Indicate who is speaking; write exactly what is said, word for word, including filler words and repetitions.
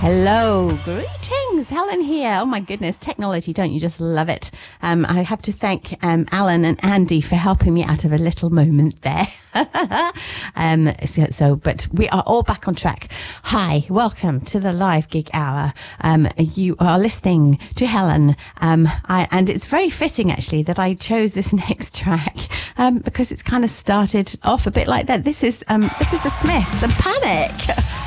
Speaker 1: Hello, greetings, Helen here. Oh my goodness, technology, don't you just love it? Um, I have to thank um, Alan and Andy for helping me out of a little moment there. um, so, so, but we are all back on track. Hi, welcome to the live gig hour. Um, you are listening to Helen, um, I, and it's very fitting actually that I chose this next track um, because it's kind of started off a bit like that. This is um, this is the Smiths and Panic.